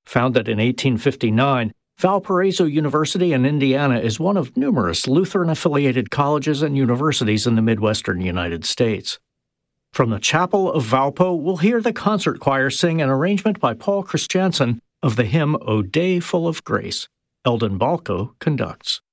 Founded in 1859, Valparaiso University in Indiana is one of numerous Lutheran-affiliated colleges and universities in the Midwestern United States. From the Chapel of Valpo, we'll hear the concert choir sing an arrangement by Paul Christiansen of the hymn O Day Full of Grace. Eldon Balco conducts.